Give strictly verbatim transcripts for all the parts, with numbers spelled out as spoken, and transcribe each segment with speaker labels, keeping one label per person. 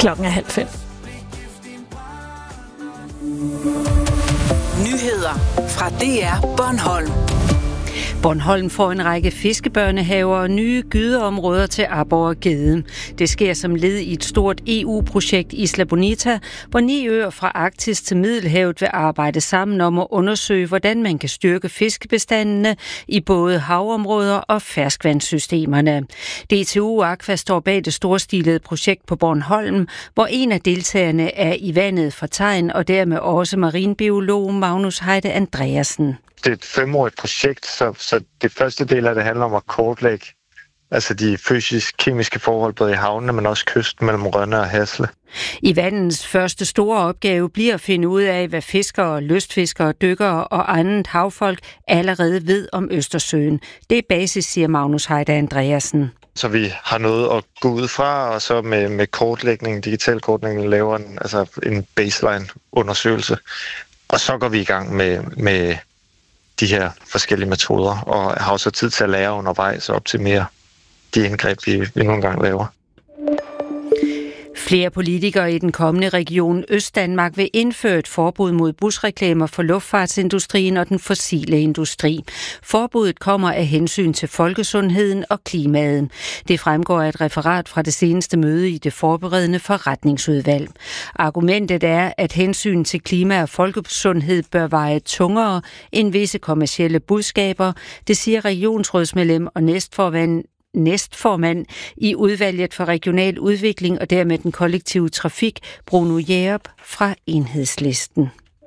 Speaker 1: Klokken er halv fem.
Speaker 2: Nyheder fra D R Bornholm.
Speaker 3: Bornholm får en række fiskebørnehaver og nye gydeområder til aborre og gede. Det sker som led i et stort E U-projekt Isla Bonita, hvor ni øer fra Arktis til Middelhavet vil arbejde sammen om at undersøge, hvordan man kan styrke fiskebestandene i både havområder og ferskvandssystemerne. D T U Aqua står bag det storstilede projekt på Bornholm, hvor en af deltagerne er i vandet for tegn og dermed også marinbiolog Magnus Heide Andreasen.
Speaker 4: Det er et femårigt projekt, så, så det første del af det handler om at kortlægge altså de fysisk-kemiske forhold både i havnene, men også kysten mellem Rønne og Hasle.
Speaker 3: I vandens første store opgave bliver at finde ud af, hvad fiskere, lystfiskere, dykkere og andet havfolk allerede ved om Østersøen. Det er basis, siger Magnus Heide Andreasen.
Speaker 4: Så vi har noget at gå ud fra, og så med, med kortlægning, digital kortlægning, laver en, altså en baseline-undersøgelse. Og så går vi i gang med, med de her forskellige metoder, og har også tid til at lære undervejs og optimere de indgreb, vi, vi nogle gange laver.
Speaker 3: Flere politikere i den kommende region Østdanmark vil indføre et forbud mod busreklamer for luftfartsindustrien og den fossile industri. Forbuddet kommer af hensyn til folkesundheden og klimaet. Det fremgår af et referat fra det seneste møde i det forberedende forretningsudvalg. Argumentet er, at hensyn til klima og folkesundhed bør veje tungere end visse kommercielle budskaber. Det siger regionsrådsmedlem og næstformand næstformand i udvalget for regional udvikling og dermed den kollektive trafik, Bruno Jerup fra Enhedslisten.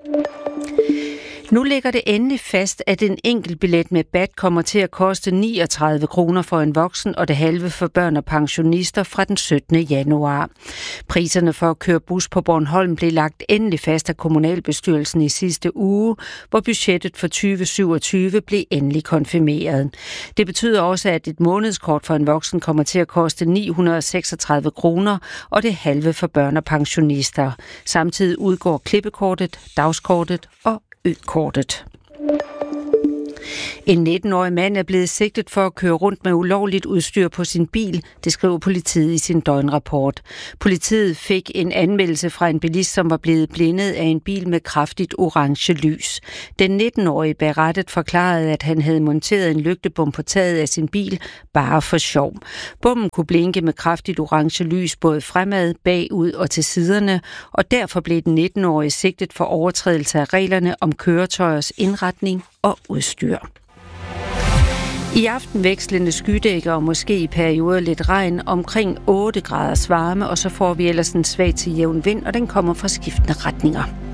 Speaker 3: Nu ligger det endelig fast, at en enkelt billet med B A T kommer til at koste niogtredive kroner for en voksen og det halve for børn og pensionister fra den syttende januar. Priserne for at køre bus på Bornholm blev lagt endelig fast af kommunalbestyrelsen i sidste uge, hvor budgettet for tyve syvogtyve blev endelig konfirmeret. Det betyder også, at et månedskort for en voksen kommer til at koste ni hundrede og seksogtredive kroner og det halve for børn og pensionister. Samtidig udgår klippekortet, dagskortet og ø-kortet. En nitten-årig mand er blevet sigtet for at køre rundt med ulovligt udstyr på sin bil, det skriver politiet i sin døgnrapport. Politiet fik en anmeldelse fra en bilist, som var blevet blindet af en bil med kraftigt orange lys. Den nitten-årige bag rattet forklarede, at han havde monteret en lygtebom på taget af sin bil, bare for sjov. Bommen kunne blinke med kraftigt orange lys både fremad, bagud og til siderne, og derfor blev den nitten-årige sigtet for overtrædelse af reglerne om køretøjers indretning og udstyr. I aften vekslende skydækker og måske i perioder lidt regn, omkring otte graders varme, og så får vi ellers en svag til jævn vind, og den kommer fra skiftende retninger.